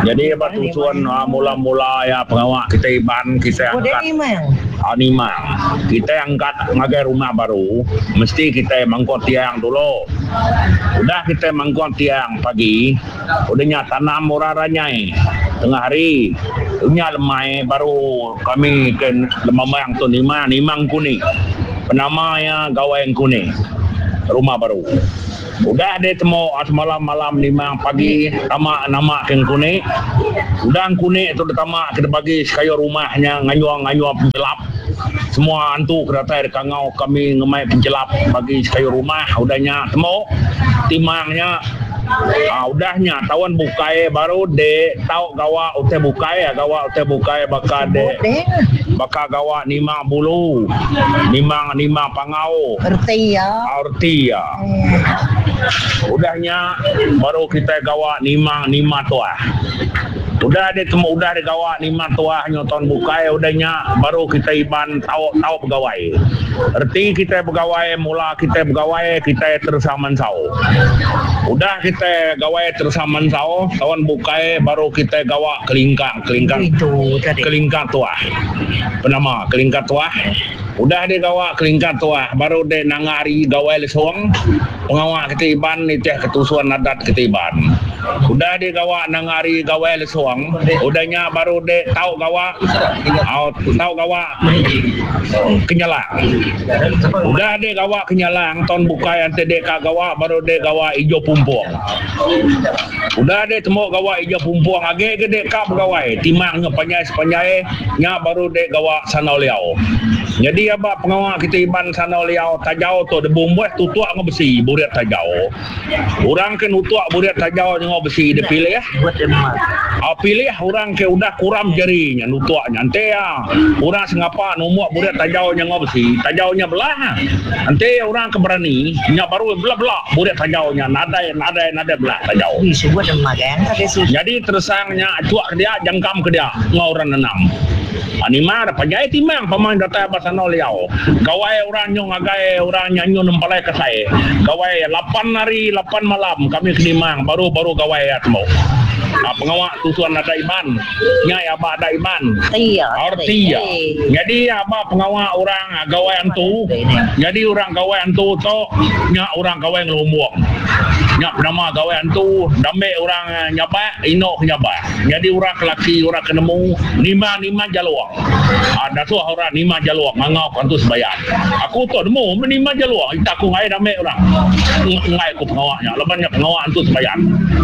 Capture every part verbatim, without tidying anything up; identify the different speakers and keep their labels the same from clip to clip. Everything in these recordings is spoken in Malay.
Speaker 1: Jadi batusuan uh, mula-mula ya pengawak kita iban kita
Speaker 2: Oh,
Speaker 1: angkat
Speaker 2: dari mang.
Speaker 1: animang kita angkat ngagai rumah baru mesti kita mangkot tiang dulu. Udah kita mangkot tiang pagi udahnya tanam muraranya tengah hari punya lemai baru kami kan lemamang tu lima nimang kuning penamanya gawai kuning rumah baru. Udah dia temu malam-malam lima pagi tamak nama keng kuning. Udah kuning itu tamak kita bagi sekaya rumahnya nganyuang-nganyuang penjelap. Semua antu kereta di kangau kami ngemai penjelap bagi sekaya rumah. Udahnya temu timangnya. Ah, udahnya tawan bukai baru de tau gawa ute bukai ya gawa ute bukai baka de baka gawa lima bulu lima lima pangau
Speaker 2: Erti ya.
Speaker 1: arti ya udahnya baru kita gawa lima lima tua udah ada temu udah ada gawa lima tua nyoton bukai udahnya baru kita iban tahu tahu pegawai arti kita pegawai mula kita pegawai kita tersaman sau udah kita gawai tersaman sau kawan bukai baru kita gawa kelingkang kelingkang
Speaker 2: Itu tadi.
Speaker 1: kelingkang tua penama kelingkang tua udah dia gawa kelingkang tua baru dia nangari gawai lesong pengawak kita iban itu ketusuan adat kita iban udah dia gawa nangari gawai lesong udahnya baru dia tahu gawa tahu gawa kenyalang udah dia gawa kenyalang ton bukai ante dia gawa baru dia gawa ijo pumpuang udah dia temu gawa ijo pumpuang age gede ka pegawai timangnya panjai-panjai nya baru dia gawa sanau liau. Jadi apa pengawak kita iban sana liau tajau tu de bumbuh tutuak ngo besi buriat tajau. Orang kan utuak buriat tajau ngo besi de pilih ya.
Speaker 2: Buat emak.
Speaker 1: Ah pilih orang ke udah kuram jarinya nutuaknya ante ya. Orang sengapa nomok buriat tajau ngo besi, tajaunya belah. Ante orang keberani nya baru belah-belah buriat tajaunya nada nada nada belah tajau.
Speaker 2: Isu buat emak kan tadi sus.
Speaker 1: Jadi tersangnya cuak ke dia jangkam ke dia ngauran enam. Anima ada panjai timang pemain data bahasa noliau. Gawai orang nyong agai orang nyanyo nempalai ke saya. Gawai lapan hari lapan malam kami kenimang baru baru gawai ya temu. Ah, pengawak tusuan ada iman, nyai apa ada iman.
Speaker 2: Iya.
Speaker 1: Arti ya. Jadi apa pengawak orang gawai antu. Jadi orang gawai antu tu nya orang gawai ngelumbuk. Nya nama gawai antu dambe orang nyapa ino nyapa. Jadi orang kelaki orang kenemu lima lima jaluang. Ada tu orang lima jaluang ngau antu sebayan. Aku tu demu lima jaluang kita aku ngai dambe orang. Ngai aku pengawaknya, lebannya pengawak antu sebayan.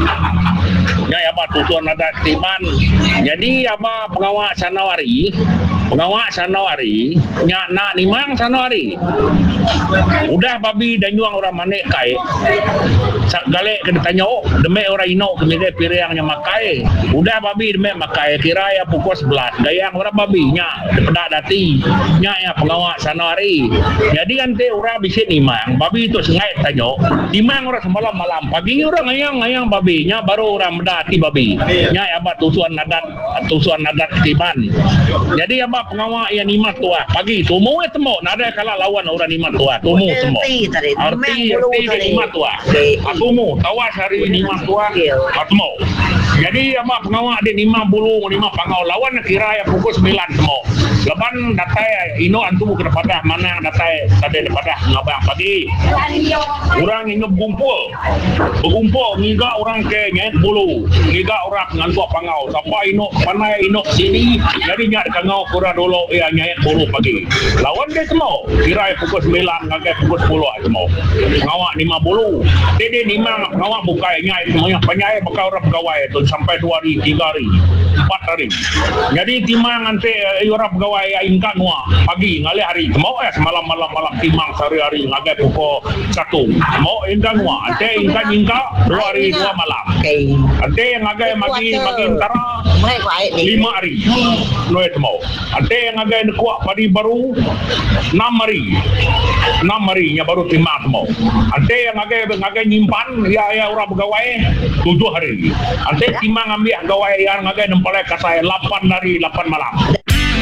Speaker 1: Ya apa tusuan adat timan. Jadi apa pengawak sanawari pengawak sanawari nya nak nimang sanawari udah babi dan nyuang orang manek kai sak galek ke ditanya oh deme orang ino kemide piriangnya makai udah babi deme makai kira ya pukul sebelas gayang orang babi nya pedak dati nya ya pengawak sanawari jadi ante orang bisit nimang babi itu sengai tanya nimang orang semalam malam pagi orang ngayang ngayang babi nya baru orang mendati babi nya ya apa tusuan adat tusuan adat tiban jadi apa pengawak yang lima tua pagi tumu temu nada kala lawan orang lima tua tumu temu arti arti lima tua atumu tawas hari lima tua atmu jadi apa pengawak di lima bulu lima pangau lawan kira ya pukul sembilan temu leban datai ino antu ke depadah mana datai tadi depadah ngabang pagi orang ingat gumpul bergumpul ngiga orang ke nyait bulu ngiga orang ngantuk pangau sampai ino panai ino sini jadi nyat kangau kura dulu ya nyait bulu pagi lawan dia temu kira pukul sembilan ngagai pukul sepuluh temu ngawak lima bulu dede lima ngawak bukai nyait semuanya penyai bakal orang pegawai tu sampai dua hari tiga hari empat hari jadi timang nanti orang pegawai ingkat nuah pagi ngalih hari mau eh semalam malam malam timang sehari-hari ngagai pukul satu mau ingkat nuah nanti ingkat ingkat dua hari dua malam nanti ngagai magi magi antara lima hari nuai mau nanti ngagai kuat padi baru enam hari enam hari nya baru timang mau nanti yang ngagai ngagai nyimpan ya ya orang pegawai tujuh hari nanti timang ambil pegawai yang ngagai nempalai kasai lapan hari lapan malam